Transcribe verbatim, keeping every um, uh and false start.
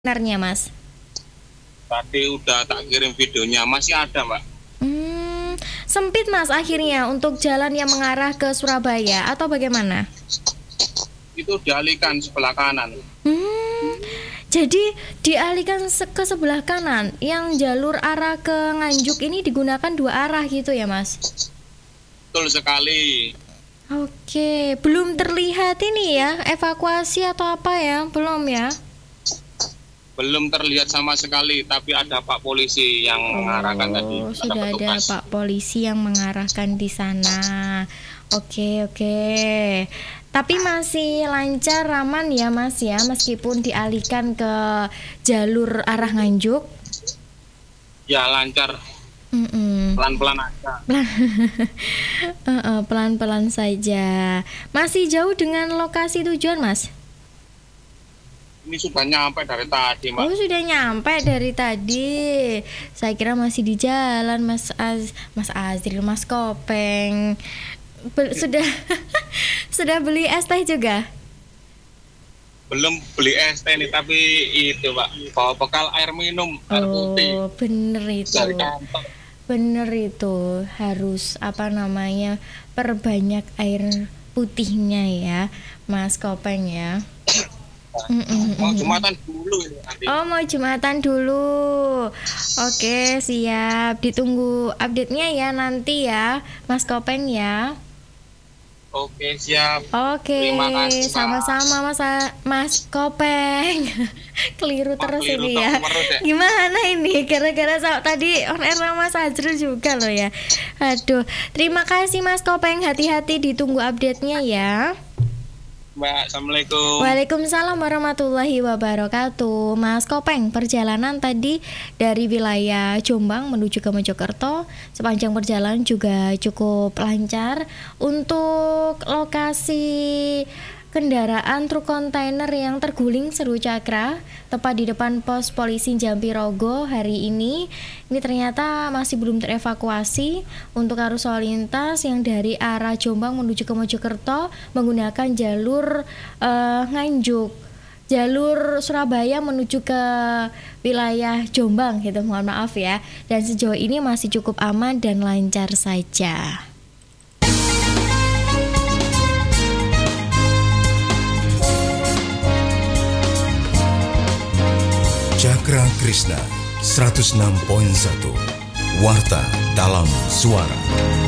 Sebenarnya Mas. Tadi udah tak kirim videonya, masih ada Mbak. Hmm, sempit Mas akhirnya untuk jalan yang mengarah ke Surabaya atau bagaimana? Itu dialihkan sebelah kanan. Hmm, jadi dialihkan se- ke sebelah kanan. Yang jalur arah ke Nganjuk ini digunakan dua arah gitu ya Mas? Betul sekali. Oke, belum terlihat ini ya evakuasi atau apa ya? Belum ya? Belum terlihat sama sekali, tapi ada Pak Polisi yang mengarahkan tadi. Oh, sudah ada Pak Polisi yang mengarahkan di sana. Oke, oke. Tapi masih lancar, aman ya Mas ya, meskipun dialihkan ke jalur arah Nganjuk. Ya lancar, Mm-mm. pelan-pelan aja. Eh, eh, pelan-pelan saja. Masih jauh dengan lokasi tujuan Mas? Ini sudah nyampe dari tadi Mbak. Oh, sudah nyampe dari tadi. Saya kira masih di jalan Mas Az, Mas Azril, Mas Kopeng. Be- sudah sudah beli es teh juga? Belum beli es teh nih, tapi itu Mbak, bawa bekal air minum, air putih. Oh, bener itu. Dari kantor. Bener itu. Harus apa namanya? Perbanyak air putihnya ya, Mas Kopeng ya. Mm-mm. Mau Jumatan dulu ini nanti. Oh, mau Jumatan dulu. Oke, siap. Ditunggu update-nya ya nanti ya, Mas Kopeng ya. Oke siap. Oke, Terima kasih, Pak. sama-sama Mas Mas Kopeng. Keliru Pak, terus keliru ini ya. terus ya. Gimana ini? Gara-gara sa- tadi on air sama Mas Azrul juga loh ya. Aduh, terima kasih Mas Kopeng. Hati-hati, ditunggu update-nya ya. Mbak, Assalamualaikum. Waalaikumsalam warahmatullahi wabarakatuh. Mas Kopeng, perjalanan tadi dari wilayah Jombang menuju ke Mojokerto sepanjang perjalanan juga cukup lancar. Untuk lokasi kendaraan truk kontainer yang terguling Seru Cakra tepat di depan pos polisi Jampi Rogo hari ini ini ternyata masih belum terevakuasi. Untuk arus lalu lintas yang dari arah Jombang menuju ke Mojokerto menggunakan jalur eh, Nganjuk, jalur Surabaya menuju ke wilayah Jombang gitu, mohon maaf ya, dan sejauh ini masih cukup aman dan lancar saja. Cakra Krishna seratus enam koma satu Warta dalam Suara.